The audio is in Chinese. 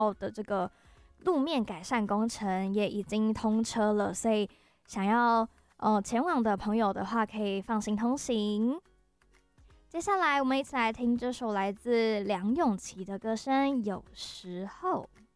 的这个路面改善工程也已经通车了，所以想要前往的朋友的话，可以放心通行。接下来，我们一起来听这首来自梁咏琪的歌声《有时候》。